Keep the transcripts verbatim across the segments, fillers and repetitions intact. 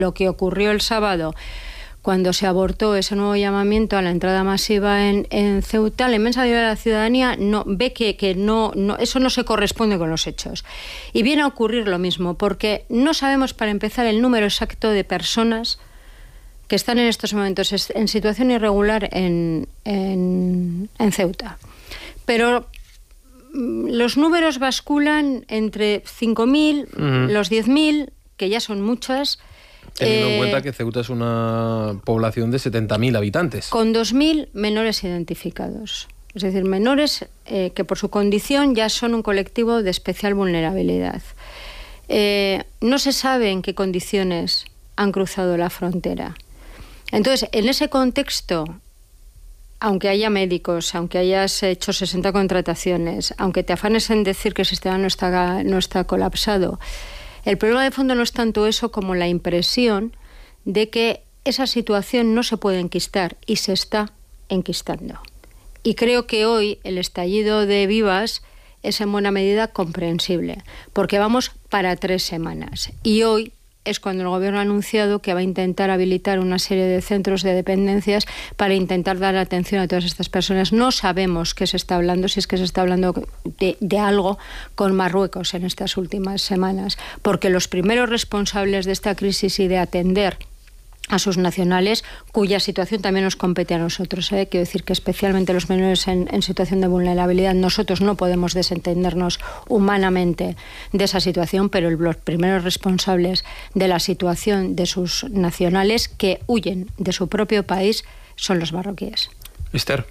Lo que ocurrió el sábado, cuando se abortó ese nuevo llamamiento a la entrada masiva en, en Ceuta, la inmensa mayoría de la ciudadanía no, ve que, que no, no, eso no se corresponde con los hechos. Y viene a ocurrir lo mismo, porque no sabemos, para empezar, el número exacto de personas que están en estos momentos en situación irregular en, en, en Ceuta. Pero los números basculan entre cinco mil, uh-huh. los diez mil, que ya son muchas. Teniendo eh, en cuenta que Ceuta es una población de setenta mil habitantes. Con dos mil menores identificados. Es decir, menores eh, que por su condición ya son un colectivo de especial vulnerabilidad. Eh, no se sabe en qué condiciones han cruzado la frontera. Entonces, en ese contexto, aunque haya médicos, aunque hayas hecho sesenta contrataciones, aunque te afanes en decir que el sistema no está, no está colapsado, el problema de fondo no es tanto eso como la impresión de que esa situación no se puede enquistar y se está enquistando. Y creo que hoy el estallido de Vivas es en buena medida comprensible, porque vamos para tres semanas. Y hoy es cuando el Gobierno ha anunciado que va a intentar habilitar una serie de centros de dependencias para intentar dar atención a todas estas personas. No sabemos qué se está hablando, si es que se está hablando de, de algo con Marruecos en estas últimas semanas, porque los primeros responsables de esta crisis y de atender a sus nacionales, cuya situación también nos compete a nosotros. ¿eh? Quiero decir que especialmente los menores en, en situación de vulnerabilidad, nosotros no podemos desentendernos humanamente de esa situación, pero el, los primeros responsables de la situación de sus nacionales que huyen de su propio país son los marroquíes. Esther.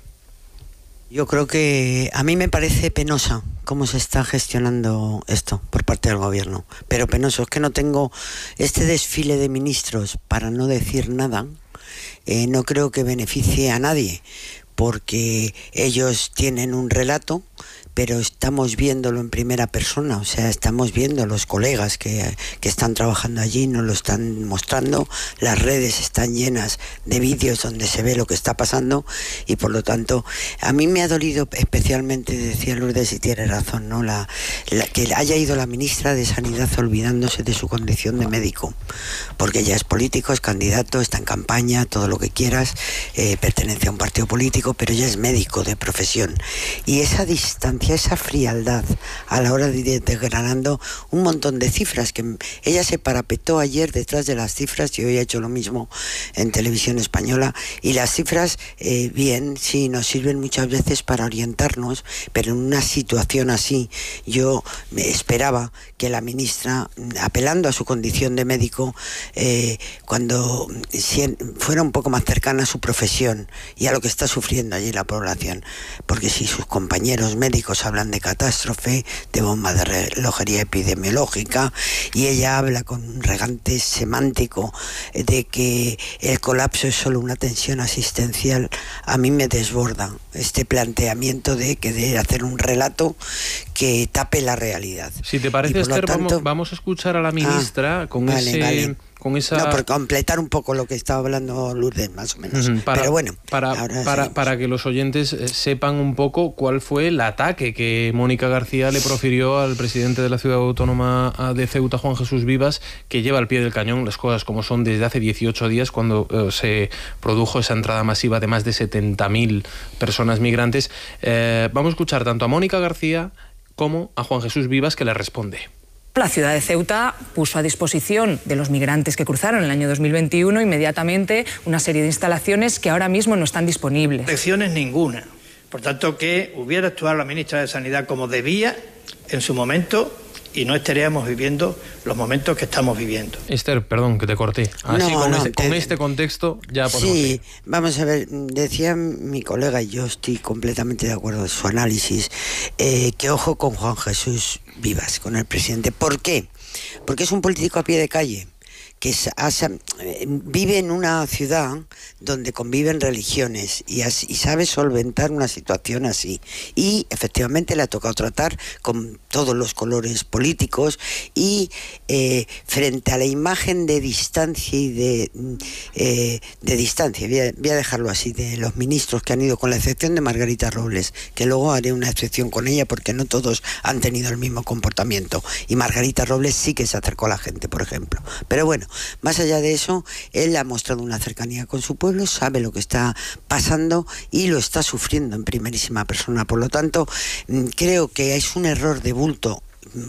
Yo creo que a mí me parece penosa cómo se está gestionando esto por parte del gobierno, pero penoso, es que no tengo este desfile de ministros, para no decir nada, eh, no creo que beneficie a nadie, porque ellos tienen un relato, pero estamos viéndolo en primera persona, o sea, estamos viendo los colegas que, que están trabajando allí, nos lo están mostrando, las redes están llenas de vídeos donde se ve lo que está pasando y por lo tanto, a mí me ha dolido especialmente, decía Lourdes y tiene razón, ¿no? La, la, que haya ido la ministra de Sanidad olvidándose de su condición de médico, porque ella es político, es candidato, está en campaña, todo lo que quieras, eh, pertenece a un partido político, pero ella es médico de profesión y esa distancia, esa frialdad a la hora de ir desgranando un montón de cifras, que ella se parapetó ayer detrás de las cifras y hoy ha hecho lo mismo en televisión española, y las cifras eh, bien, sí, nos sirven muchas veces para orientarnos, pero en una situación así yo me esperaba que la ministra, apelando a su condición de médico, eh, cuando si, fuera un poco más cercana a su profesión y a lo que está sufriendo allí la población, porque si sus compañeros médicos hablan de catástrofe, de bomba de relojería epidemiológica, y ella habla con un regante semántico de que el colapso es solo una tensión asistencial, a mí me desborda este planteamiento de que de hacer un relato que tape la realidad. Si te parece, Esther, tanto, vamos, vamos a escuchar a la ministra ah, con vale, ese... Vale. Con esa... No, por completar un poco lo que estaba hablando Lourdes, más o menos. Uh-huh. Para, Pero bueno, para, para, para que los oyentes sepan un poco cuál fue el ataque que Mónica García le profirió al presidente de la Ciudad Autónoma de Ceuta, Juan Jesús Vivas, que lleva al pie del cañón las cosas como son desde hace dieciocho días, cuando eh, se produjo esa entrada masiva de más de setenta mil personas migrantes. Eh, vamos a escuchar tanto a Mónica García como a Juan Jesús Vivas, que le responde. La ciudad de Ceuta puso a disposición de los migrantes que cruzaron en el año dos mil veintiuno inmediatamente una serie de instalaciones que ahora mismo no están disponibles. Lecciones ninguna. Por tanto, que hubiera actuado la ministra de Sanidad como debía en su momento y no estaríamos viviendo los momentos que estamos viviendo. Esther, perdón que te corté. Así no, con, no, este, te... con este contexto ya podemos Sí, ir. Vamos a ver, decía mi colega, y yo estoy completamente de acuerdo en su análisis, eh, que ojo con Juan Jesús Vivas, con el presidente. ¿Por qué? Porque es un político a pie de calle, que es, vive en una ciudad donde conviven religiones y, así, y sabe solventar una situación así. Y efectivamente le ha tocado tratar con todos los colores políticos y eh, frente a la imagen de distancia y de, eh, de distancia, voy a, voy a dejarlo así, de los ministros que han ido, con la excepción de Margarita Robles, que luego haré una excepción con ella porque no todos han tenido el mismo comportamiento. Y Margarita Robles sí que se acercó a la gente, por ejemplo. Pero bueno, más allá de eso, él ha mostrado una cercanía con su pueblo, sabe lo que está pasando y lo está sufriendo en primerísima persona. Por lo tanto, creo que es un error de bulto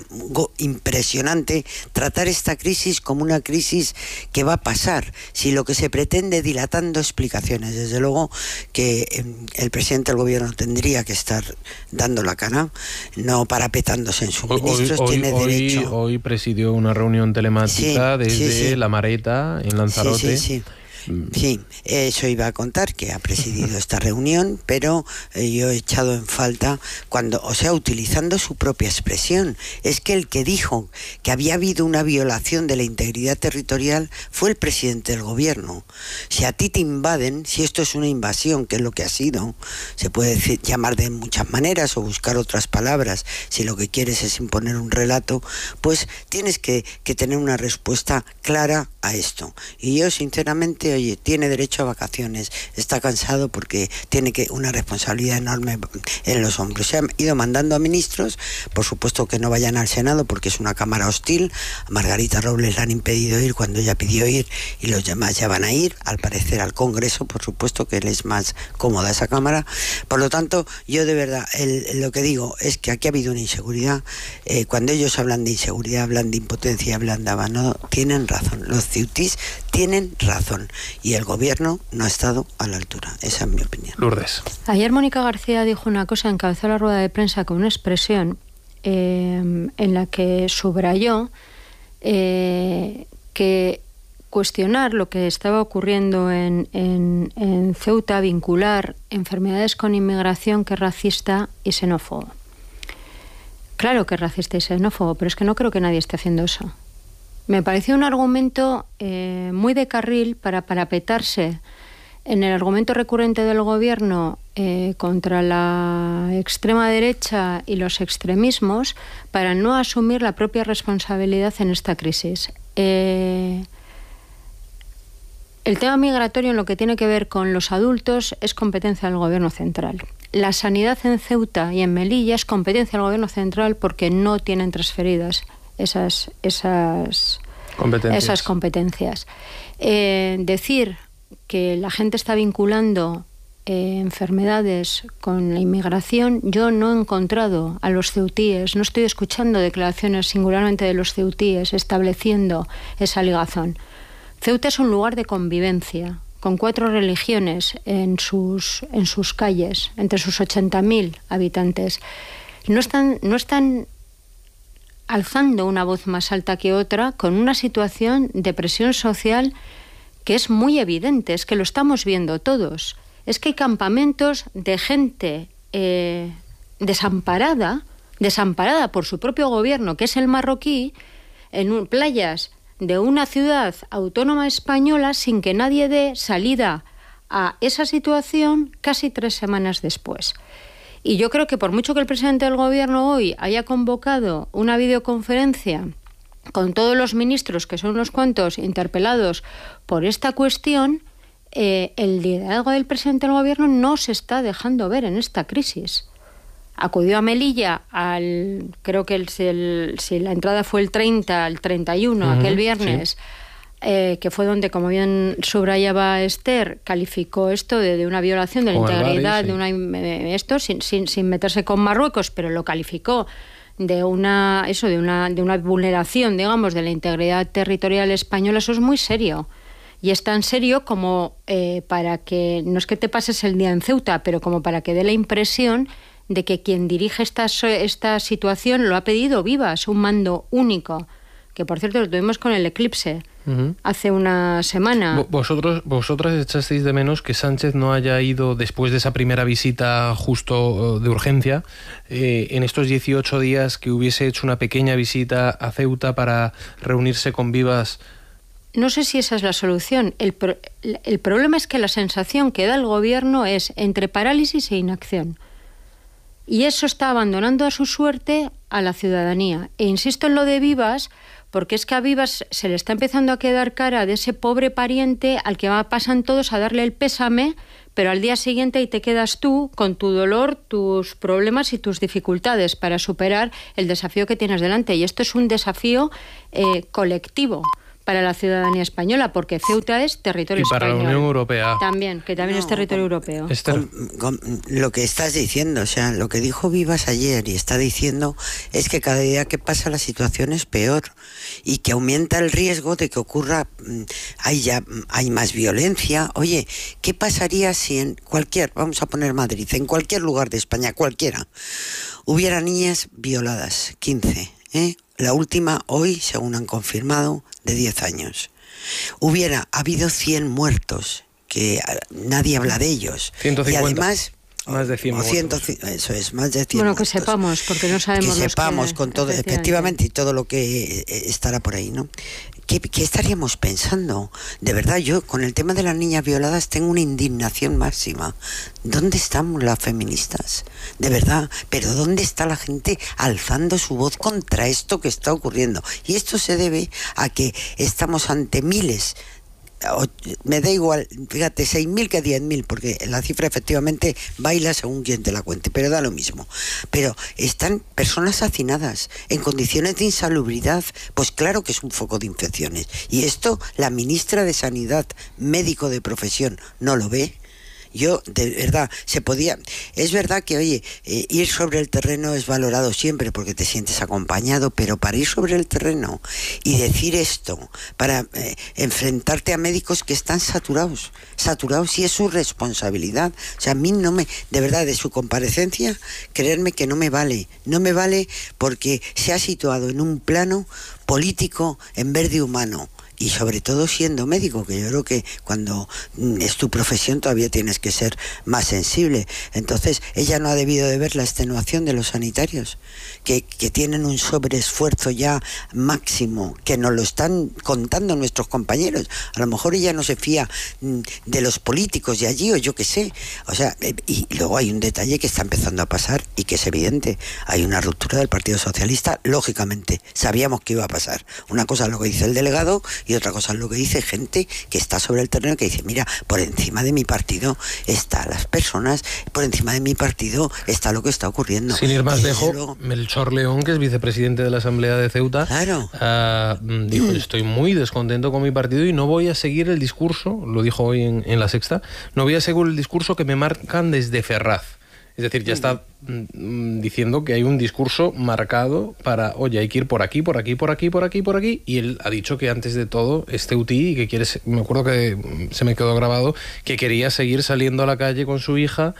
impresionante tratar esta crisis como una crisis que va a pasar, si lo que se pretende dilatando explicaciones. Desde luego que el presidente del gobierno tendría que estar dando la cara, no parapetándose en sus hoy, ministros. Hoy, tiene hoy, derecho. Hoy presidió una reunión telemática sí, desde sí, sí. La Mareta, en Lanzarote. Sí, sí, sí. Sí, eso iba a contar, que ha presidido esta reunión, pero eh, yo he echado en falta cuando, o sea, utilizando su propia expresión. Es que el que dijo que había habido una violación de la integridad territorial fue el presidente del gobierno. Si a ti te invaden, si esto es una invasión, que es lo que ha sido, se puede decir, llamar de muchas maneras o buscar otras palabras, si lo que quieres es imponer un relato, pues tienes que, que tener una respuesta clara a esto. Y yo, sinceramente, oye, tiene derecho a vacaciones, está cansado porque tiene que una responsabilidad enorme en los hombros. Se han ido mandando a ministros, por supuesto que no vayan al Senado porque es una cámara hostil. A Margarita Robles le han impedido ir cuando ella pidió ir y los demás ya van a ir, al parecer al Congreso, por supuesto que le es más cómoda esa cámara. Por lo tanto, yo de verdad, el, lo que digo es que aquí ha habido una inseguridad. Eh, cuando ellos hablan de inseguridad, hablan de impotencia, hablan de abandono, tienen razón. Los ceutís tienen razón. Y el gobierno no ha estado a la altura. Esa es mi opinión. Lourdes. Ayer Mónica García dijo una cosa, encabezó la rueda de prensa con una expresión eh, en la que subrayó eh, que cuestionar lo que estaba ocurriendo en, en, en Ceuta, vincular enfermedades con inmigración, que es racista y xenófobo. Claro que es racista y xenófobo, pero es que no creo que nadie esté haciendo eso. Me pareció un argumento eh, muy de carril para parapetarse en el argumento recurrente del gobierno eh, contra la extrema derecha y los extremismos, para no asumir la propia responsabilidad en esta crisis. Eh, el tema migratorio, en lo que tiene que ver con los adultos, es competencia del gobierno central. La sanidad en Ceuta y en Melilla es competencia del gobierno central porque no tienen transferidas esas, esas, competencias. esas competencias. Eh, decir que la gente está vinculando eh, enfermedades con la inmigración, yo no he encontrado a los ceutíes, no estoy escuchando declaraciones singularmente de los ceutíes estableciendo esa ligazón. Ceuta es un lugar de convivencia, con cuatro religiones en sus, en sus calles, entre sus ochenta mil habitantes. No están, no están alzando una voz más alta que otra, con una situación de presión social que es muy evidente, es que lo estamos viendo todos. Es que hay campamentos de gente eh, desamparada, desamparada por su propio gobierno, que es el marroquí, en un, playas de una ciudad autónoma española, sin que nadie dé salida a esa situación casi tres semanas después. Y yo creo que por mucho que el presidente del gobierno hoy haya convocado una videoconferencia con todos los ministros, que son unos cuantos, interpelados por esta cuestión, eh, el liderazgo del presidente del gobierno no se está dejando ver en esta crisis. Acudió a Melilla, al, creo que el, el, si la entrada fue el treinta, al treinta y uno, uh-huh, aquel viernes, sí. Eh, que fue donde, como bien subrayaba Esther, calificó esto de, de una violación de la o integridad, barrio, sí. de una esto sin, sin, sin meterse con Marruecos, pero lo calificó de una eso de una de una vulneración, digamos, de la integridad territorial española. Eso es muy serio. Y es tan serio como eh, para que, no es que te pases el día en Ceuta, pero como para que dé la impresión de que quien dirige esta, esta situación lo ha pedido Vivas, un mando único, que por cierto lo tuvimos con el eclipse. Uh-huh. Hace una semana. Vosotros, vosotras echasteis de menos que Sánchez no haya ido, después de esa primera visita justo de urgencia, eh, en estos dieciocho días, que hubiese hecho una pequeña visita a Ceuta para reunirse con Vivas no sé si esa es la solución. El, pro, el problema es que la sensación que da el gobierno es entre parálisis e inacción. Y eso está abandonando a su suerte a la ciudadanía. E insisto en lo de Vivas, porque es que a Vivas se le está empezando a quedar cara de ese pobre pariente al que pasan todos a darle el pésame, pero al día siguiente ahí te quedas tú con tu dolor, tus problemas y tus dificultades para superar el desafío que tienes delante. Y esto es un desafío eh, colectivo para la ciudadanía española, porque Ceuta es territorio español. Y para español. la Unión Europea. También, que también no, es territorio con, europeo. Con, con lo que estás diciendo, o sea, lo que dijo Vivas ayer y está diciendo es que cada día que pasa la situación es peor y que aumenta el riesgo de que ocurra, hay ya hay más violencia. Oye, ¿qué pasaría si en cualquier, vamos a poner Madrid, en cualquier lugar de España, cualquiera, hubiera niñas violadas, quince, ¿eh? La última hoy, según han confirmado, de diez años. Hubiera habido cien muertos, que nadie habla de ellos. ciento cincuenta. Y además... Más de cien muertos. Eso es, más de cien Bueno, muertos. que sepamos, porque no sabemos. Que sepamos que, con todo, efectivamente. efectivamente, y todo lo que estará por ahí, ¿no? ¿Qué, ¿Qué estaríamos pensando? De verdad, yo con el tema de las niñas violadas tengo una indignación máxima. ¿Dónde estamos las feministas? De verdad, pero ¿dónde está la gente alzando su voz contra esto que está ocurriendo? Y esto se debe a que estamos ante miles, me da igual, fíjate, seis mil que diez mil, porque la cifra efectivamente baila según quien te la cuente, pero da lo mismo. Pero están personas hacinadas en condiciones de insalubridad, pues claro que es un foco de infecciones. Y esto la ministra de Sanidad, médico de profesión, no lo ve. Yo, de verdad, se podía... Es verdad que, oye, eh, ir sobre el terreno es valorado siempre porque te sientes acompañado, pero para ir sobre el terreno y decir esto, para eh, enfrentarte a médicos que están saturados, saturados, y es su responsabilidad. O sea, a mí no me... De verdad, de su comparecencia, creerme que no me vale. No me vale porque se ha situado en un plano político en vez de humano. Y sobre todo siendo médico, que yo creo que cuando es tu profesión todavía tienes que ser más sensible. Entonces, ella no ha debido de ver la extenuación de los sanitarios, que, que tienen un sobreesfuerzo ya máximo, que nos lo están contando nuestros compañeros. A lo mejor ella no se fía de los políticos de allí, o yo qué sé. O sea, y luego hay un detalle que está empezando a pasar y que es evidente. Hay una ruptura del Partido Socialista, lógicamente. Sabíamos que iba a pasar. Una cosa es lo que dice el delegado y otra cosa es lo que dice gente que está sobre el terreno, que dice, mira, por encima de mi partido están las personas, por encima de mi partido está lo que está ocurriendo. Sin ir más lejos, luego... Melchor León, que es vicepresidente de la Asamblea de Ceuta, claro. uh, dijo, estoy muy descontento con mi partido y no voy a seguir el discurso, lo dijo hoy en, en La Sexta, no voy a seguir el discurso que me marcan desde Ferraz. Es decir, ya está mm, diciendo que hay un discurso marcado para, oye, hay que ir por aquí, por aquí, por aquí, por aquí, por aquí. Y él ha dicho que antes de todo es teutí y que quiere, me acuerdo que se me quedó grabado, que quería seguir saliendo a la calle con su hija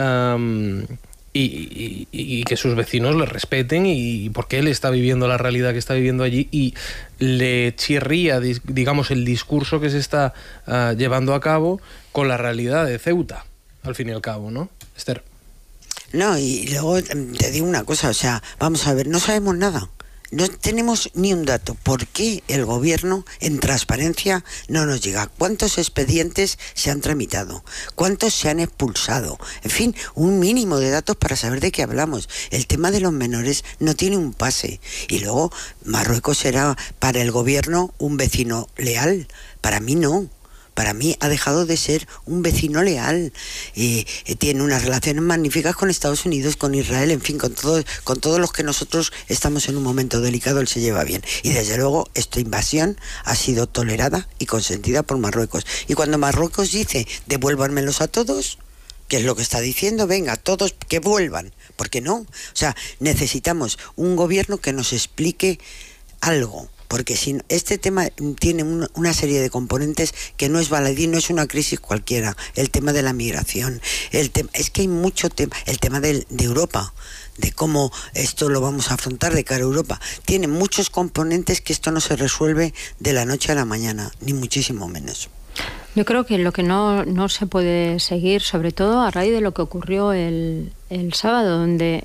um, y, y, y que sus vecinos le respeten, y porque él está viviendo la realidad que está viviendo allí y le chirría, digamos, el discurso que se está uh, llevando a cabo con la realidad de Ceuta, al fin y al cabo, ¿no, Esther? No, y luego te digo una cosa, o sea, vamos a ver, no sabemos nada. No tenemos ni un dato. ¿Por qué el gobierno en transparencia no nos llega? ¿Cuántos expedientes se han tramitado? ¿Cuántos se han expulsado? En fin, un mínimo de datos para saber de qué hablamos. El tema de los menores no tiene un pase. Y luego, Marruecos será para el gobierno un vecino leal. Para mí no. Para mí ha dejado de ser un vecino leal. Eh, eh, tiene unas relaciones magníficas con Estados Unidos, con Israel, en fin, con, todo, con todos los que nosotros estamos en un momento delicado, él se lleva bien. Y desde luego esta invasión ha sido tolerada y consentida por Marruecos. Y cuando Marruecos dice, devuélvanmelos a todos, ¿qué es lo que está diciendo? Venga, todos que vuelvan. ¿Por qué no? O sea, necesitamos un gobierno que nos explique algo. Porque si este tema tiene una, una serie de componentes que no es baladí, no es una crisis cualquiera. El tema de la migración, el tema, es que hay mucho tema, el tema de, de Europa, de cómo esto lo vamos a afrontar de cara a Europa. Tiene muchos componentes que esto no se resuelve de la noche a la mañana, ni muchísimo menos. Yo creo que lo que no, no se puede seguir, sobre todo a raíz de lo que ocurrió el, el sábado, donde...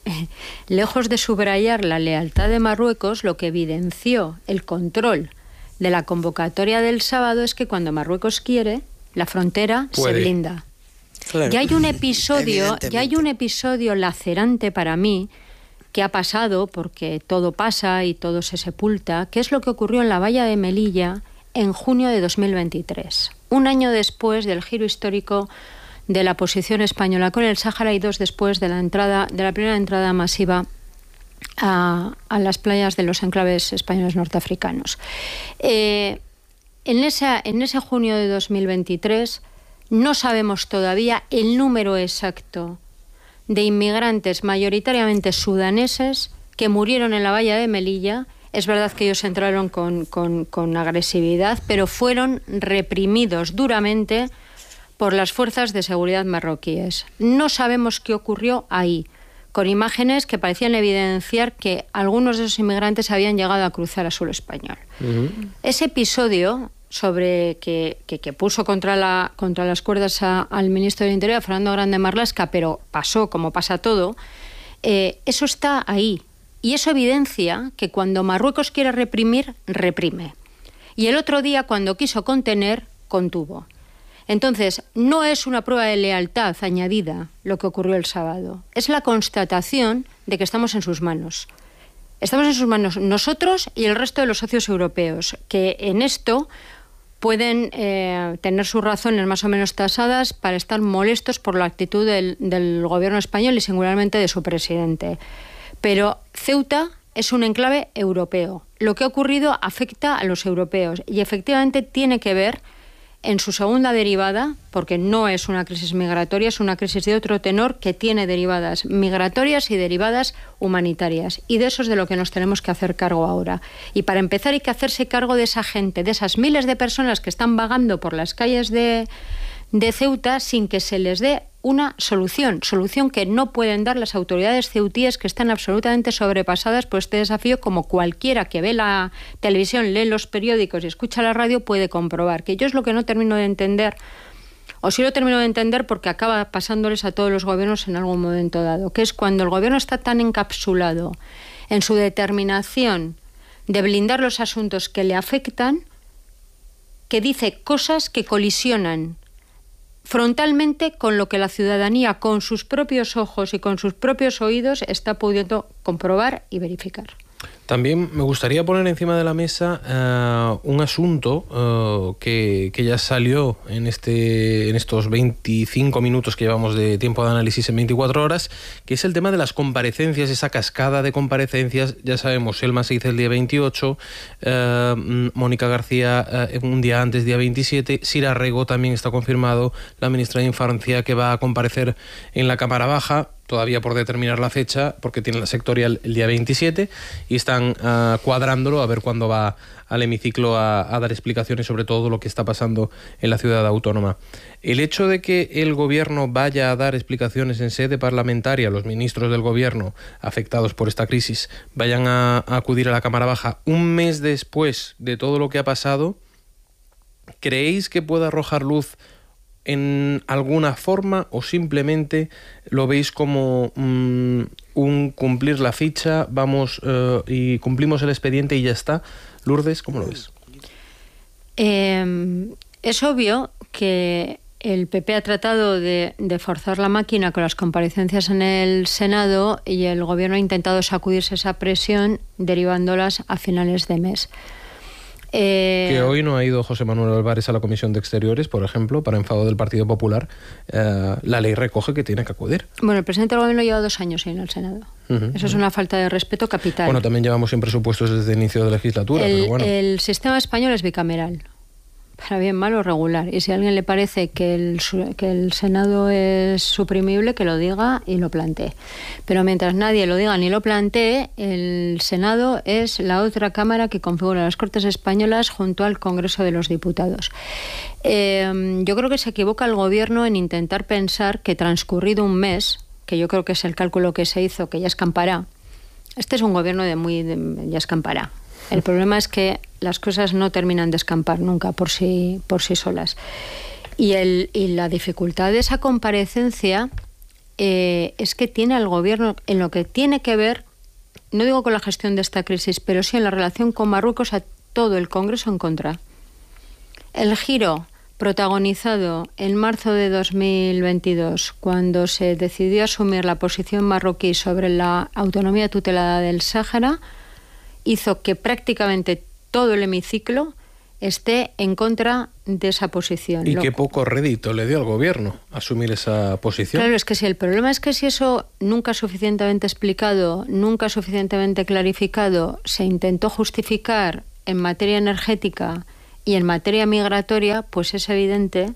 lejos de subrayar la lealtad de Marruecos, lo que evidenció el control de la convocatoria del sábado es que cuando Marruecos quiere, la frontera Puede. se blinda. Claro. Y hay un episodio, y hay un episodio lacerante para mí que ha pasado, porque todo pasa y todo se sepulta, que es lo que ocurrió en la valla de Melilla en junio de dos mil veintitrés, un año después del giro histórico de la posición española con el Sáhara y dos después de la entrada, de la primera entrada masiva a, a las playas de los enclaves españoles norteafricanos. Eh, en, esa, en ese junio de dos mil veintitrés no sabemos todavía el número exacto de inmigrantes mayoritariamente sudaneses que murieron en la valla de Melilla. Es verdad que ellos entraron con, con, con agresividad, pero fueron reprimidos duramente por las fuerzas de seguridad marroquíes. No sabemos qué ocurrió ahí, con imágenes que parecían evidenciar que algunos de esos inmigrantes habían llegado a cruzar a suelo español. Uh-huh. Ese episodio sobre que, que, que puso contra, la, contra las cuerdas a, al ministro del Interior, a Fernando Grande Marlaska, pero pasó como pasa todo, eh, eso está ahí. Y eso evidencia que cuando Marruecos quiere reprimir, reprime. Y el otro día, cuando quiso contener, contuvo. Entonces, no es una prueba de lealtad añadida lo que ocurrió el sábado. Es la constatación de que estamos en sus manos. Estamos en sus manos nosotros y el resto de los socios europeos, que en esto pueden eh, tener sus razones más o menos tasadas para estar molestos por la actitud del, del gobierno español y singularmente de su presidente. Pero Ceuta es un enclave europeo. Lo que ha ocurrido afecta a los europeos y efectivamente tiene que ver en su segunda derivada, porque no es una crisis migratoria, es una crisis de otro tenor que tiene derivadas migratorias y derivadas humanitarias. Y de eso es de lo que nos tenemos que hacer cargo ahora. Y para empezar hay que hacerse cargo de esa gente, de esas miles de personas que están vagando por las calles de, de Ceuta sin que se les dé una solución, solución que no pueden dar las autoridades ceutíes, que están absolutamente sobrepasadas por este desafío, como cualquiera que ve la televisión, lee los periódicos y escucha la radio puede comprobar. Que yo es lo que no termino de entender, o sí lo termino de entender porque acaba pasándoles a todos los gobiernos en algún momento dado, que es cuando el gobierno está tan encapsulado en su determinación de blindar los asuntos que le afectan, que dice cosas que colisionan frontalmente con lo que la ciudadanía, con sus propios ojos y con sus propios oídos, está pudiendo comprobar y verificar. También me gustaría poner encima de la mesa uh, un asunto uh, que, que ya salió en, este, en estos veinticinco minutos que llevamos de tiempo de análisis en veinticuatro horas, que es el tema de las comparecencias, esa cascada de comparecencias. Ya sabemos, Selma se hizo el día veintiocho, uh, Mónica García uh, un día antes, día veintisiete, Sira Rego también está confirmado, la ministra de Infancia, que va a comparecer en la Cámara Baja, todavía por determinar la fecha, porque tiene la sectorial el día veintisiete y están uh, cuadrándolo a ver cuándo va al hemiciclo a, a dar explicaciones sobre todo lo que está pasando en la ciudad autónoma. El hecho de que el gobierno vaya a dar explicaciones en sede parlamentaria, los ministros del gobierno afectados por esta crisis vayan a, a acudir a la Cámara Baja un mes después de todo lo que ha pasado, ¿creéis que pueda arrojar luz en alguna forma o simplemente lo veis como mmm, un cumplir la ficha, vamos uh, y cumplimos el expediente y ya está? Lourdes, ¿cómo lo ves? Eh, es obvio que el P P ha tratado de, de forzar la máquina con las comparecencias en el Senado y el Gobierno ha intentado sacudirse esa presión derivándolas a finales de mes. Eh, que hoy no ha ido José Manuel Álvarez a la Comisión de Exteriores, por ejemplo, para enfado del Partido Popular. Eh, la ley recoge que tiene que acudir. Bueno, el presidente del Gobierno lleva dos años en el Senado. Uh-huh, Eso uh-huh. es una falta de respeto capital. Bueno, también llevamos sin presupuestos desde el inicio de la legislatura. El, pero bueno. el sistema español es bicameral, para bien, mal o regular. Y si a alguien le parece que el, que el Senado es suprimible, que lo diga y lo plantee. Pero mientras nadie lo diga ni lo plantee, el Senado es la otra cámara que configura las Cortes Españolas junto al Congreso de los Diputados. Eh, yo creo que se equivoca el Gobierno en intentar pensar que transcurrido un mes, que yo creo que es el cálculo que se hizo, que ya escampará. Este es un Gobierno de muy... De, ya escampará. El problema es que las cosas no terminan de escampar nunca por sí, por sí solas. Y, el, y la dificultad de esa comparecencia eh, es que tiene al Gobierno, en lo que tiene que ver, no digo con la gestión de esta crisis, pero sí en la relación con Marruecos, a todo el Congreso en contra. El giro protagonizado en marzo de dos mil veintidós, cuando se decidió asumir la posición marroquí sobre la autonomía tutelada del Sáhara, hizo que prácticamente todo el hemiciclo esté en contra de esa posición. Y Lo... qué poco rédito le dio al gobierno asumir esa posición. Claro, es que si el problema es que si eso nunca suficientemente explicado, nunca suficientemente clarificado, se intentó justificar en materia energética y en materia migratoria, pues es evidente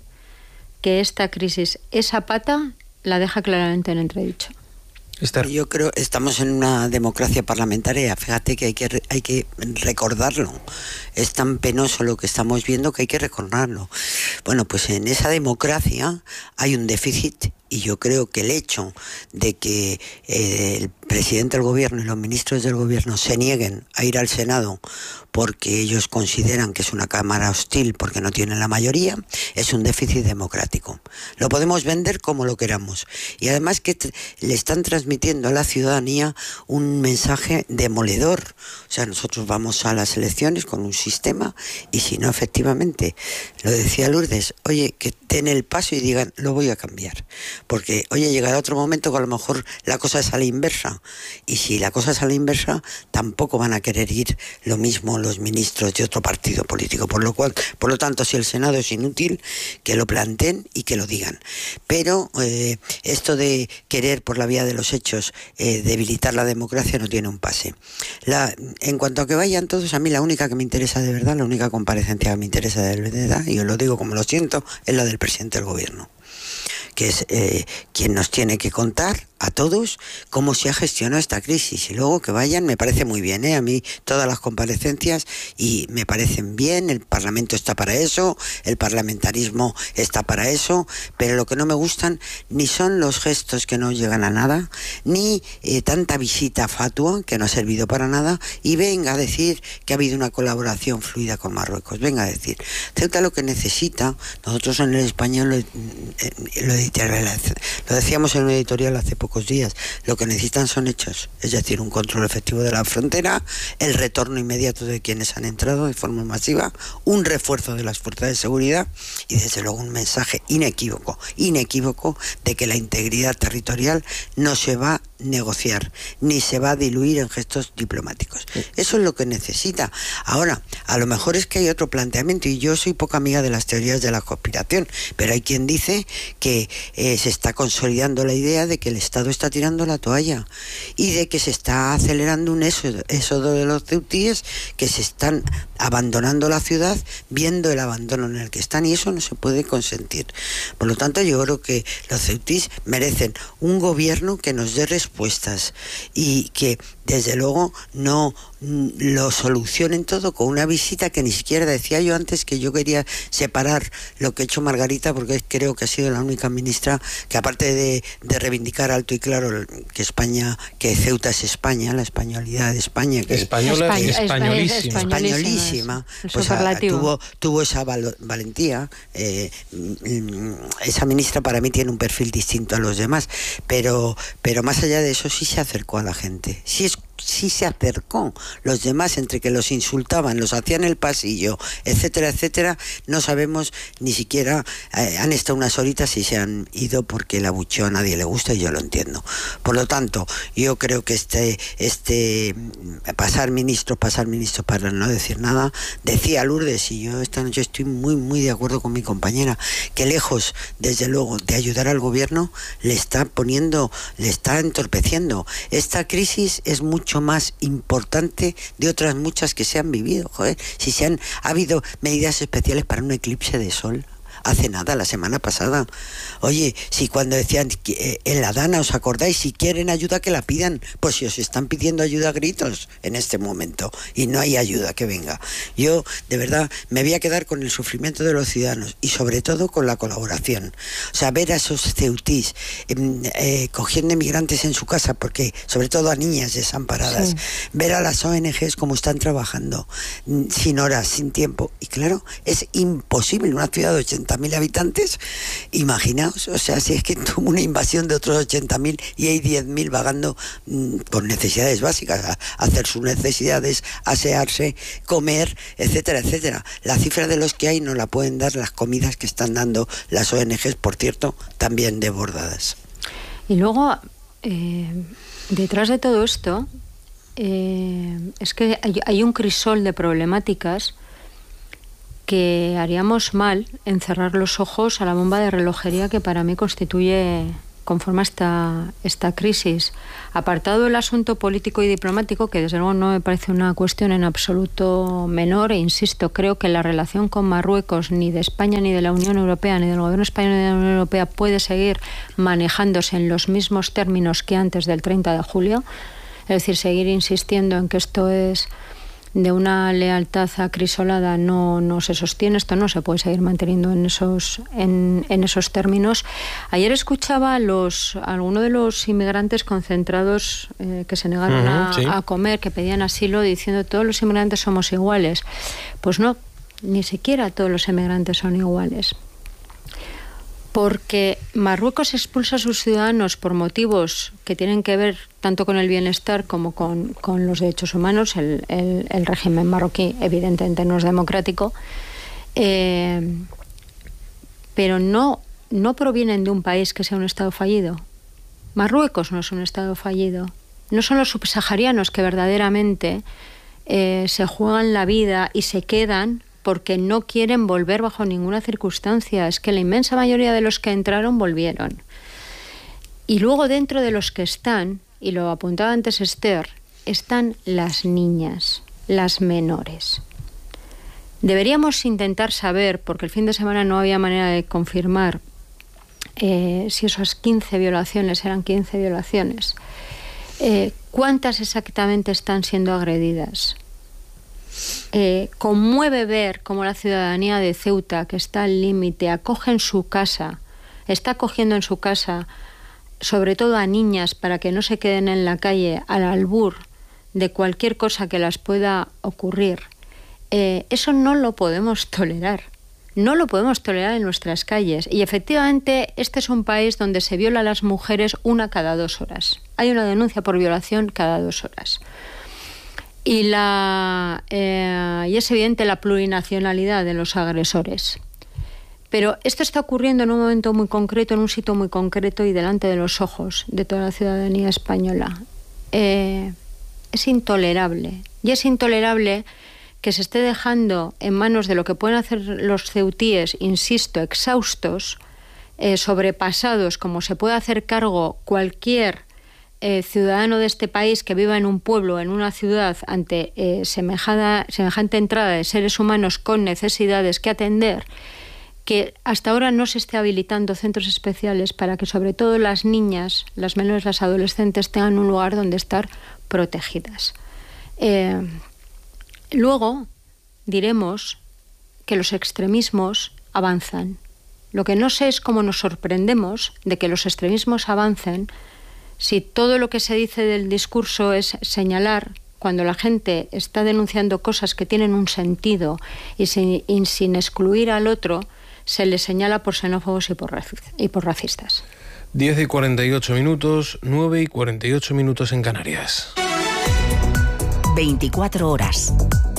que esta crisis, esa pata, la deja claramente en entredicho. Esther. Yo creo que estamos en una democracia parlamentaria, fíjate que hay que hay que recordarlo. Es tan penoso lo que estamos viendo que hay que recordarlo. Bueno, pues en esa democracia hay un déficit y yo creo que el hecho de que eh, el presidente del gobierno y los ministros del gobierno se nieguen a ir al Senado porque ellos consideran que es una cámara hostil porque no tienen la mayoría, es un déficit democrático. Lo podemos vender como lo queramos. Y además que le están transmitiendo a la ciudadanía un mensaje demoledor. O sea, nosotros vamos a las elecciones con un sistema y si no, efectivamente, lo decía Lourdes, oye, que den el paso y digan, lo voy a cambiar. Porque, oye, llegará otro momento que a lo mejor la cosa es a la inversa. Y si la cosa es a la inversa, tampoco van a querer ir lo mismo los ministros de otro partido político. Por lo cual, por lo tanto, si el Senado es inútil, que lo planteen y que lo digan. Pero eh, esto de querer por la vía de los hechos eh, debilitar la democracia no tiene un pase. La, en cuanto a que vayan todos, a mí la única que me interesa de verdad, la única comparecencia que me interesa de verdad, y os lo digo como lo siento, es la del presidente del gobierno, que es eh, quien nos tiene que contar a todos cómo se ha gestionado esta crisis. Y luego que vayan, me parece muy bien, ¿eh? A mí todas las comparecencias y me parecen bien, el Parlamento está para eso, el parlamentarismo está para eso, pero lo que no me gustan ni son los gestos que no llegan a nada, ni eh, tanta visita fatua que no ha servido para nada, y venga a decir que ha habido una colaboración fluida con Marruecos. Venga a decir, Ceuta lo que necesita, nosotros en el Español lo, eh, lo, lo decíamos en un editorial hace poco días, lo que necesitan son hechos, es decir, un control efectivo de la frontera, el retorno inmediato de quienes han entrado de forma masiva, un refuerzo de las fuerzas de seguridad y desde luego un mensaje inequívoco, inequívoco de que la integridad territorial no se va a negociar, ni se va a diluir en gestos diplomáticos. Eso es lo que necesita. Ahora, a lo mejor es que hay otro planteamiento, y yo soy poca amiga de las teorías de la conspiración, pero hay quien dice que eh, se está consolidando la idea de que el Estado está tirando la toalla y de que se está acelerando un éxodo, éxodo de los ceutíes, que se están abandonando la ciudad viendo el abandono en el que están, y eso no se puede consentir. Por lo tanto, yo creo que los ceutíes merecen un gobierno que nos dé respuestas y que desde luego no lo solucionen todo con una visita que ni siquiera, decía yo antes que yo quería separar lo que ha hecho Margarita, porque creo que ha sido la única ministra que, aparte de, de reivindicar alto y claro que España, que Ceuta es España, la españolidad de España, que española, España, españolísima, españolísima, pues a, tuvo, tuvo esa val valentía. Eh, esa ministra para mí tiene un perfil distinto a los demás, pero, pero más allá de eso sí se acercó a la gente, sí es sí se acercó. Los demás, entre que los insultaban, los hacían el pasillo, etcétera, etcétera, no sabemos ni siquiera, eh, han estado unas horitas y se han ido porque el abucheo a nadie le gusta, y yo lo entiendo. Por lo tanto, yo creo que este, este pasar ministro, pasar ministro para no decir nada, decía Lourdes, y yo esta noche estoy muy, muy de acuerdo con mi compañera, que lejos, desde luego, de ayudar al gobierno, le está poniendo, le está entorpeciendo. Esta crisis es mucho más importante de otras muchas que se han vivido. Joder, si se han ha habido medidas especiales para un eclipse de sol hace nada, la semana pasada. Oye, si cuando decían que, eh, en la Dana, ¿os acordáis? Si quieren ayuda, que la pidan. Pues si os están pidiendo ayuda a gritos en este momento y no hay ayuda que venga. Yo, de verdad, me voy a quedar con el sufrimiento de los ciudadanos y sobre todo con la colaboración. O sea, ver a esos ceutís eh, eh, cogiendo inmigrantes en su casa, porque sobre todo a niñas desamparadas, sí. Ver a las O N Ges cómo están trabajando, sin horas, sin tiempo. Y claro, es imposible una ciudad de ochenta ochenta mil habitantes, imaginaos, o sea, si es que tuvo una invasión de otros ochenta mil y hay diez mil vagando mmm, con necesidades básicas, a, a hacer sus necesidades, asearse, comer, etcétera, etcétera. La cifra de los que hay no la pueden dar las comidas que están dando las O N Ges, por cierto, también desbordadas. Y luego, eh, detrás de todo esto, eh, es que hay, hay un crisol de problemáticas que haríamos mal en cerrar los ojos a la bomba de relojería que para mí constituye, conforma esta, esta crisis. Apartado el asunto político y diplomático, que desde luego no me parece una cuestión en absoluto menor, e insisto, creo que la relación con Marruecos, ni de España, ni de la Unión Europea, ni del gobierno español, ni de la Unión Europea, puede seguir manejándose en los mismos términos que antes del treinta de julio. Es decir, seguir insistiendo en que esto es de una lealtad acrisolada no, no se sostiene, esto no se puede seguir manteniendo en esos, en, en esos términos. Ayer escuchaba a, los, a alguno de los inmigrantes concentrados eh, que se negaron uh-huh, a, sí. a comer, que pedían asilo, diciendo todos los inmigrantes somos iguales. Pues no, ni siquiera todos los inmigrantes son iguales. Porque Marruecos expulsa a sus ciudadanos por motivos que tienen que ver tanto con el bienestar como con, con los derechos humanos. El, el, el régimen marroquí evidentemente no es democrático, eh, pero no, no provienen de un país que sea un Estado fallido. Marruecos no es un Estado fallido. No son los subsaharianos que verdaderamente eh, se juegan la vida y se quedan porque no quieren volver bajo ninguna circunstancia. Es que la inmensa mayoría de los que entraron volvieron. Y luego dentro de los que están, y lo apuntaba antes Esther, están las niñas, las menores. Deberíamos intentar saber, porque el fin de semana no había manera de confirmar eh, si esas quince violaciones eran quince violaciones, eh, ¿cuántas exactamente están siendo agredidas? Eh, conmueve ver cómo la ciudadanía de Ceuta, que está al límite, acoge en su casa, está acogiendo en su casa, sobre todo a niñas, para que no se queden en la calle al albur de cualquier cosa que las pueda ocurrir. Eh, eso no lo podemos tolerar. No lo podemos tolerar en nuestras calles. Y efectivamente, este es un país donde se viola a las mujeres una cada dos horas. Hay una denuncia por violación cada dos horas. Y, la, eh, y es evidente la plurinacionalidad de los agresores. Pero esto está ocurriendo en un momento muy concreto, en un sitio muy concreto y delante de los ojos de toda la ciudadanía española. Eh, es intolerable. Y es intolerable que se esté dejando en manos de lo que pueden hacer los ceutíes, insisto, exhaustos, eh, sobrepasados, como se puede hacer cargo cualquier Eh, ciudadano de este país que viva en un pueblo, en una ciudad, ante eh, semejada, semejante entrada de seres humanos con necesidades que atender, que hasta ahora no se esté habilitando centros especiales para que sobre todo las niñas, las menores, las adolescentes tengan un lugar donde estar protegidas. Eh, luego diremos que los extremismos avanzan. Lo que no sé es cómo nos sorprendemos de que los extremismos avancen si todo lo que se dice del discurso es señalar, cuando la gente está denunciando cosas que tienen un sentido y sin, y sin excluir al otro, se les señala por xenófobos y por, y por racistas. diez y cuarenta y ocho minutos, nueve y cuarenta y ocho minutos en Canarias. veinticuatro horas.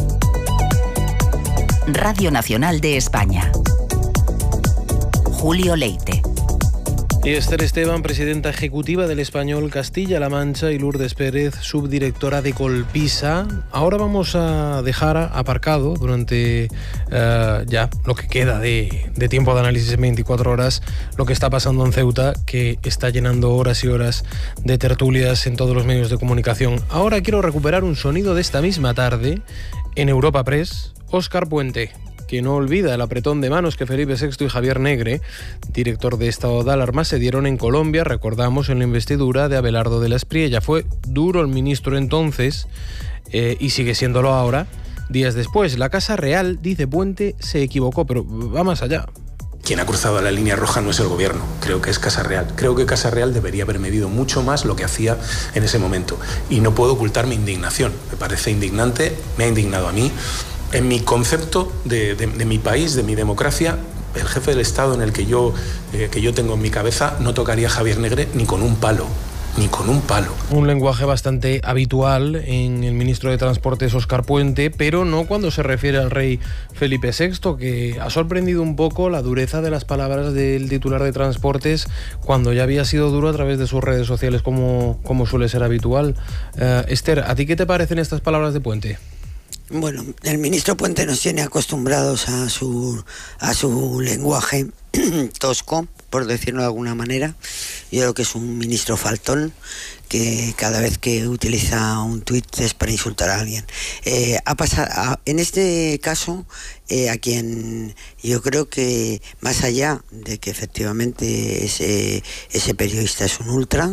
Radio Nacional de España. Julio Leite. Y Esther Esteban, presidenta ejecutiva del Español Castilla-La Mancha, y Lourdes Pérez, subdirectora de Colpisa. Ahora vamos a dejar aparcado durante uh, ya lo que queda de, de tiempo de análisis en veinticuatro horas lo que está pasando en Ceuta, que está llenando horas y horas de tertulias en todos los medios de comunicación. Ahora quiero recuperar un sonido de esta misma tarde en Europa Press. Óscar Puente, que no olvida el apretón de manos que Felipe sexto y Javier Negre, director de estado de alarma, se dieron en Colombia, recordamos, en la investidura de Abelardo de la Espriella. Fue duro el ministro entonces, eh, y sigue siéndolo ahora. Días después, la Casa Real, dice Puente, se equivocó, pero va más allá. Quien ha cruzado la línea roja no es el gobierno, creo que es Casa Real. Creo que Casa Real debería haber medido mucho más lo que hacía en ese momento. Y no puedo ocultar mi indignación. Me parece indignante, me ha indignado a mí. En mi concepto de, de, de mi país, de mi democracia, el jefe del Estado en el que yo, eh, que yo tengo en mi cabeza no tocaría a Javier Negre ni con un palo. Ni con un palo. Un lenguaje bastante habitual en el ministro de Transportes, Óscar Puente, pero no cuando se refiere al rey Felipe sexto, que ha sorprendido un poco la dureza de las palabras del titular de Transportes cuando ya había sido duro a través de sus redes sociales, como, como suele ser habitual. Uh, Esther, ¿a ti qué te parecen estas palabras de Puente? Bueno, el ministro Puente nos tiene acostumbrados a su, a su lenguaje tosco, por decirlo de alguna manera. Yo creo que es un ministro faltón, que cada vez que utiliza un tuit es para insultar a alguien. Eh, ha pasado, a, en este caso, eh, a quien yo creo que, más allá de que efectivamente ese, ese periodista es un ultra,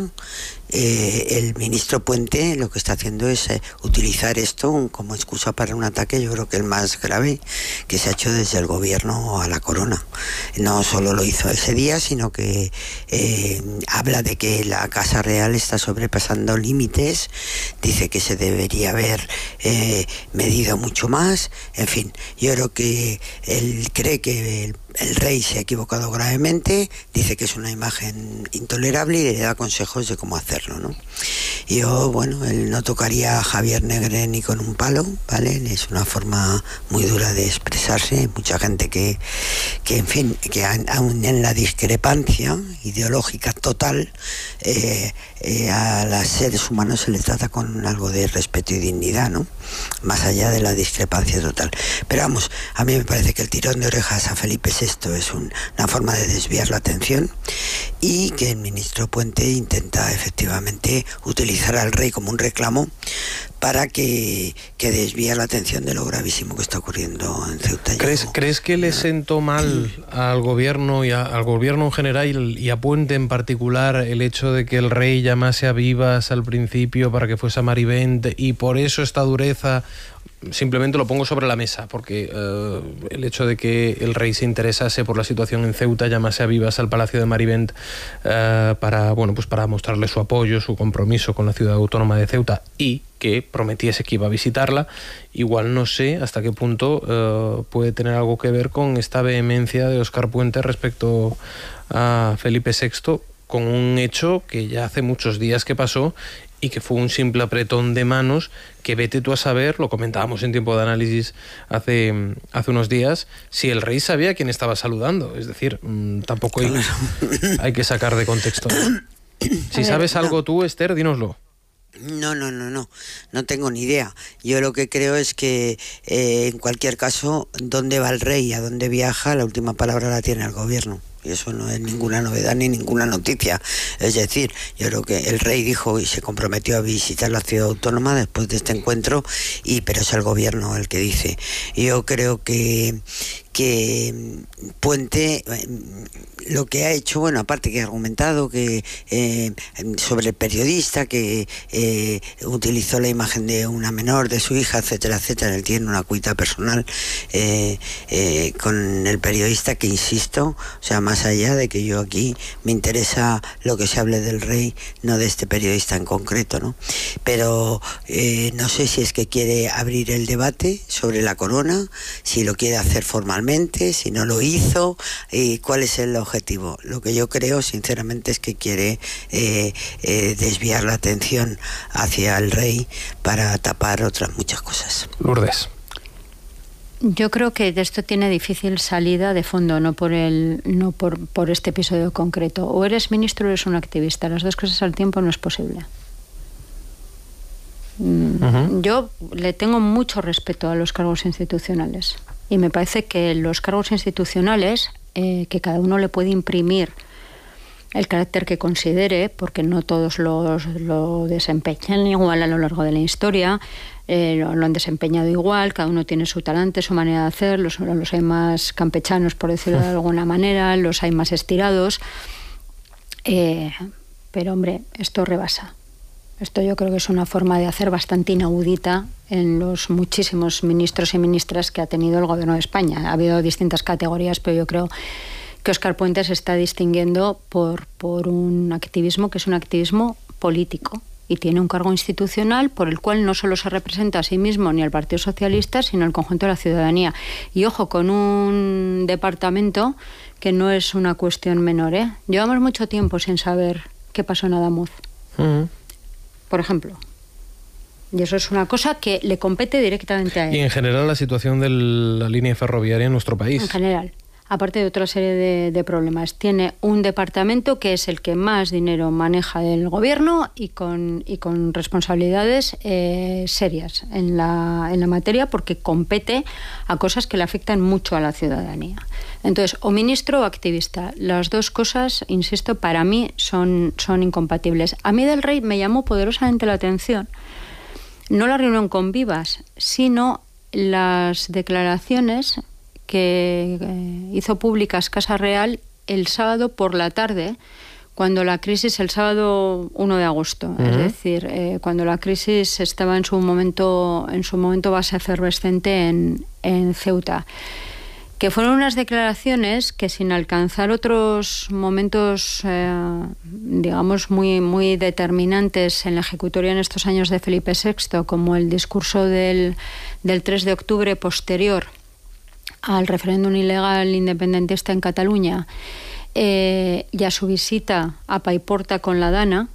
eh, el ministro Puente lo que está haciendo es eh, utilizar esto como excusa para un ataque, yo creo que el más grave que se ha hecho desde el gobierno a la corona. No solo lo hizo ese día, sino que eh, habla de que la Casa Real está sobrepasando límites, dice que se debería haber eh, medido mucho más, en fin, yo creo que él cree que el El rey se ha equivocado gravemente, dice que es una imagen intolerable y le da consejos de cómo hacerlo, ¿no? Yo, bueno, él no tocaría a Javier Negre ni con un palo, ¿vale? Es una forma muy dura de expresarse. Hay mucha gente que, que en fin, que aún en la discrepancia ideológica total, eh, eh, a los seres humanos se les trata con algo de respeto y dignidad, ¿no? Más allá de la discrepancia total. Pero vamos, a mí me parece que el tirón de orejas a Felipe sexto es un, una forma de desviar la atención, y que el ministro Puente intenta efectivamente utilizar al rey como un reclamo para que, que desvíe la atención de lo gravísimo que está ocurriendo en Ceuta. ¿Crees, ¿crees que le sentó mal al gobierno y a, al gobierno en general y a Puente en particular el hecho de que el rey llamase a Vivas al principio para que fuese a Marivent, y por eso esta dureza? Simplemente lo pongo sobre la mesa, porque uh, el hecho de que el rey se interesase por la situación en Ceuta, llamase a Vivas al Palacio de Marivent uh, para, bueno, pues para mostrarle su apoyo, su compromiso con la ciudad autónoma de Ceuta, y que prometiese que iba a visitarla, igual no sé hasta qué punto uh, puede tener algo que ver con esta vehemencia de Óscar Puente respecto a Felipe sexto, con un hecho que ya hace muchos días que pasó y que fue un simple apretón de manos que vete tú a saber, lo comentábamos en Tiempo de Análisis hace, hace unos días, si el rey sabía a quién estaba saludando. Es decir, mmm, tampoco hay, hay que sacar de contexto. Si sabes algo tú, Esther, dínoslo. No, no, no, no, no tengo ni idea. Yo lo que creo es que eh, en cualquier caso, dónde va el rey y a dónde viaja, la última palabra la tiene el gobierno. Y eso no es ninguna novedad ni ninguna noticia. Es decir, yo creo que el rey dijo y se comprometió a visitar la ciudad autónoma después de este encuentro, y pero es el gobierno el que dice. Yo creo que que Puente lo que ha hecho, bueno, aparte que ha argumentado que eh, sobre el periodista que eh, utilizó la imagen de una menor, de su hija, etcétera, etcétera, él tiene una cuita personal eh, eh, con el periodista, que insisto, o sea, más allá de que yo aquí me interesa lo que se hable del rey, no de este periodista en concreto, ¿no? Pero eh, no sé si es que quiere abrir el debate sobre la corona, si lo quiere hacer formalmente, si no lo hizo, y cuál es el objetivo. Lo que yo creo, sinceramente, es que quiere eh, eh, desviar la atención hacia el rey para tapar otras muchas cosas. Lourdes. Yo creo que de esto tiene difícil salida de fondo, no por el, no por, por este episodio concreto. O eres ministro o eres un activista. Las dos cosas al tiempo no es posible. Uh-huh. Yo le tengo mucho respeto a los cargos institucionales. Y me parece que los cargos institucionales, eh, que cada uno le puede imprimir el carácter que considere, porque no todos los, lo desempeñan igual a lo largo de la historia, eh, lo, lo han desempeñado igual, cada uno tiene su talante, su manera de hacer, los, los hay más campechanos, por decirlo de alguna manera, los hay más estirados, eh, pero hombre, esto rebasa. Esto yo creo que es una forma de hacer bastante inaudita en los muchísimos ministros y ministras que ha tenido el gobierno de España. Ha habido distintas categorías, pero yo creo que Óscar Puente se está distinguiendo por, por un activismo que es un activismo político. y tiene un cargo institucional por el cual no solo se representa a sí mismo ni al Partido Socialista, sino al conjunto de la ciudadanía. Y ojo, con un departamento que no es una cuestión menor, ¿eh? Llevamos mucho tiempo sin saber qué pasó en Adamuz, uh-huh. por ejemplo. Y eso es una cosa que le compete directamente a él. Y en general la situación de la línea ferroviaria en nuestro país. En general. Aparte de otra serie de, de problemas. Tiene un departamento que es el que más dinero maneja del gobierno y con, y con responsabilidades eh, serias en la, en la materia, porque compete a cosas que le afectan mucho a la ciudadanía. Entonces, o ministro o activista. Las dos cosas, insisto, para mí son, son incompatibles. A mí del Rey me llamó poderosamente la atención, no la reunión con Vivas, sino las declaraciones que hizo públicas Casa Real el sábado por la tarde, cuando la crisis, el sábado uno de agosto, uh-huh. es decir, eh, cuando la crisis estaba en su momento, en su momento base efervescente en, en Ceuta, que fueron unas declaraciones que, sin alcanzar otros momentos, eh, digamos, muy, muy determinantes en la ejecutoria en estos años de Felipe sexto, como el discurso del, del tres de octubre posterior al referéndum ilegal independentista en Cataluña, eh, y a su visita a Paiporta con la Dana,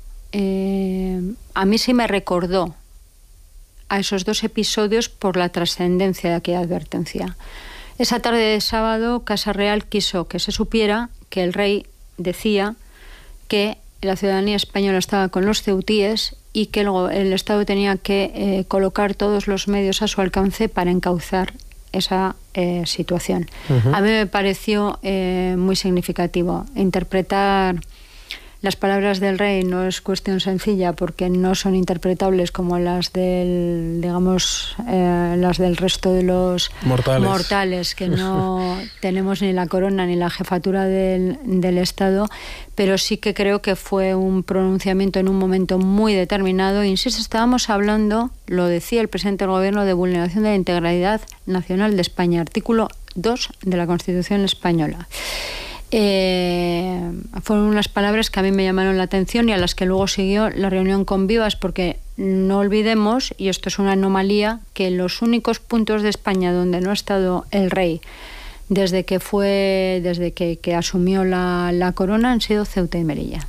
eh, a mí sí me recordó a esos dos episodios por la trascendencia de aquella advertencia. Esa tarde de sábado, Casa Real quiso que se supiera que el Rey decía que la ciudadanía española estaba con los ceutíes y que el, el Estado tenía que eh, colocar todos los medios a su alcance para encauzar esa eh, situación. Uh-huh. A mí me pareció eh, muy significativo. Interpretar las palabras del Rey no es cuestión sencilla, porque no son interpretables como las del, digamos, eh, las del resto de los mortales, mortales que no tenemos ni la corona ni la jefatura del, del Estado, pero sí que creo que fue un pronunciamiento en un momento muy determinado. Insisto, estábamos hablando, lo decía el presidente del Gobierno, de vulneración de la integridad nacional de España, artículo dos de la Constitución española. Eh, fueron unas palabras que a mí me llamaron la atención y a las que luego siguió la reunión con Vivas, porque no olvidemos, y esto es una anomalía, que los únicos puntos de España donde no ha estado el Rey desde que fue desde que, que asumió la, la corona han sido Ceuta y Melilla.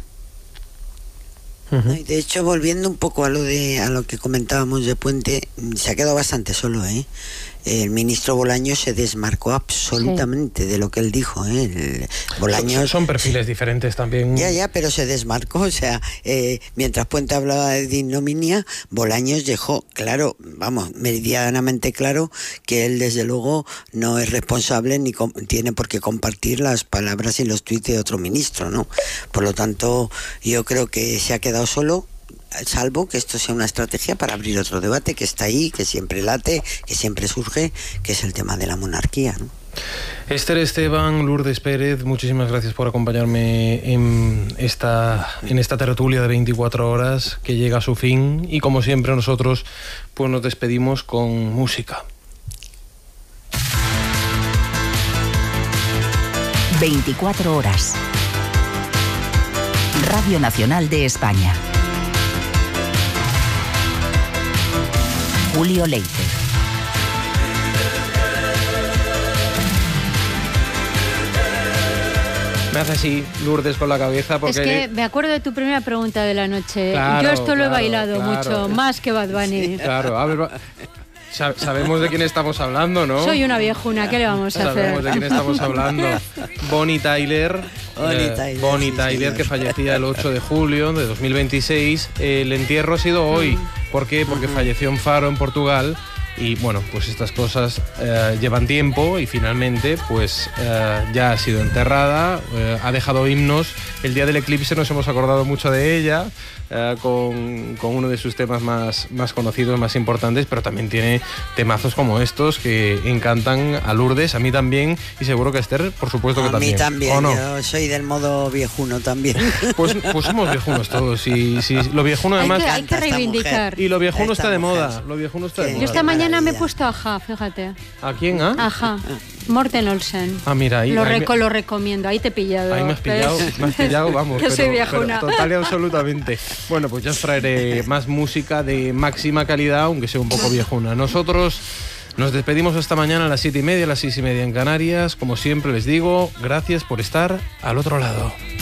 Uh-huh. De hecho, volviendo un poco a lo de a lo que comentábamos de Puente, se ha quedado bastante solo, ¿eh? El ministro Bolaños se desmarcó absolutamente sí. de lo que él dijo, ¿eh? El Bolaños, son, son perfiles diferentes también. Ya, ya, pero se desmarcó. O sea, eh, mientras Puente hablaba de ignominia, Bolaños dejó claro, vamos, meridianamente claro, que él desde luego no es responsable ni com- tiene por qué compartir las palabras y los tuits de otro ministro, ¿no? Por lo tanto, yo creo que se ha quedado solo, salvo que esto sea una estrategia para abrir otro debate que está ahí, que siempre late, que siempre surge, que es el tema de la monarquía, ¿no? Esther Esteban, Lourdes Pérez, muchísimas gracias por acompañarme en esta, en esta tertulia de veinticuatro horas que llega a su fin, y como siempre nosotros pues nos despedimos con música. veinticuatro horas. Radio Nacional de España. Julio Leite. Me hace así, Lourdes, con la cabeza porque... Es que me acuerdo de tu primera pregunta de la noche. Claro, Yo esto claro, lo he bailado claro. mucho, más que Bad Bunny. Claro, a ver... Sabemos de quién estamos hablando, ¿no? Soy una viejuna, ¿qué le vamos a Sabemos hacer? Sabemos de quién estamos hablando. Bonnie Tyler, Bonnie eh, Tyler, Bonnie sí, Tyler señor. que fallecía el ocho de julio de dos mil veintiséis. El entierro ha sido hoy. ¿Por qué? Porque falleció en Faro, en Portugal. Y bueno, pues estas cosas eh, llevan tiempo y finalmente pues eh, ya ha sido enterrada, eh, ha dejado himnos. El día del eclipse nos hemos acordado mucho de ella, eh, con, con uno de sus temas más, más conocidos, más importantes, pero también tiene temazos como estos que encantan a Lourdes, a mí también, y seguro que a Esther, por supuesto que a también. mí también, ¿O no? yo soy del modo viejuno también. Pues, pues somos viejunos todos, y, y lo viejuno además... Hay que, hay que reivindicar. Y lo viejuno Esta está de mujer. moda, lo viejuno está de Yo moda. Yo esta mañana me he maravilla. puesto Aja, fíjate. ¿A quién, ah? Aja. Morten Olsen. Ah, mira, ahí, lo, ahí reco me, lo recomiendo, ahí te he pillado. Ahí me has pillado, me has pillado, vamos. Yo pero, soy viejuna. pero total y absolutamente. Bueno, pues ya os traeré más música de máxima calidad, aunque sea un poco viejuna. Nosotros nos despedimos hasta mañana a las siete y media, a las seis y media en Canarias. Como siempre les digo, gracias por estar al otro lado.